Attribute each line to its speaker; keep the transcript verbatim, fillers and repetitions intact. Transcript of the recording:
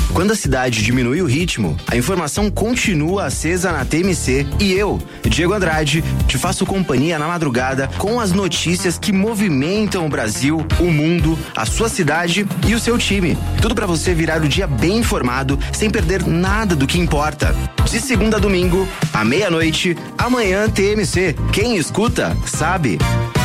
Speaker 1: Quando a cidade diminui o ritmo, a informação continua acesa na T M C e eu, Diego Andrade, te faço companhia na madrugada com as notícias que movimentam o Brasil, o mundo, a sua cidade e o seu time. Tudo para você virar o dia bem informado, sem perder nada do que importa. De segunda a domingo, à meia-noite, amanhã T M C. Quem escuta, sabe.